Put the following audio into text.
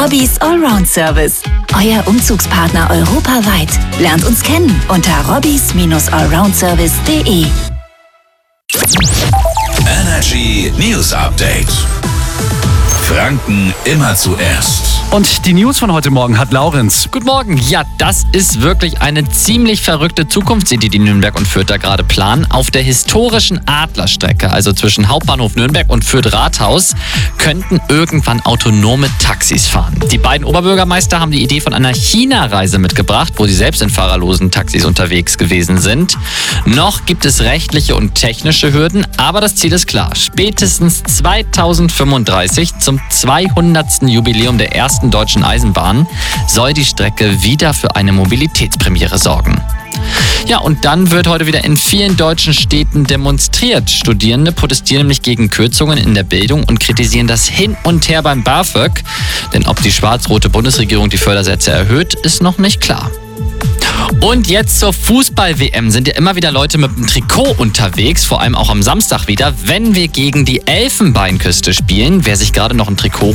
Robbys Allround Service. Euer Umzugspartner europaweit. Lernt uns kennen unter robbys-allroundservice.de. Energy News Update. Franken immer zuerst. Und die News von heute Morgen hat Laurenz. Guten Morgen. Ja, das ist wirklich eine ziemlich verrückte Zukunftsidee, die Nürnberg und Fürth da gerade planen. Auf der historischen Adlerstrecke, also zwischen Hauptbahnhof Nürnberg und Fürth Rathaus, könnten irgendwann autonome Taxis fahren. Die beiden Oberbürgermeister haben die Idee von einer China-Reise mitgebracht, wo sie selbst in fahrerlosen Taxis unterwegs gewesen sind. Noch gibt es rechtliche und technische Hürden, aber das Ziel ist klar. Spätestens 2035, zum 200. Jubiläum der ersten deutschen Eisenbahn, soll die Strecke wieder für eine Mobilitätspremiere sorgen. Ja, und dann wird heute wieder in vielen deutschen Städten demonstriert. Studierende protestieren nämlich gegen Kürzungen in der Bildung und kritisieren das Hin und Her beim BAföG. Denn ob die schwarz-rote Bundesregierung die Fördersätze erhöht, ist noch nicht klar. Und jetzt zur Fußball-WM sind ja immer wieder Leute mit dem Trikot unterwegs, vor allem auch am Samstag wieder, wenn wir gegen die Elfenbeinküste spielen. Wer sich gerade noch ein Trikot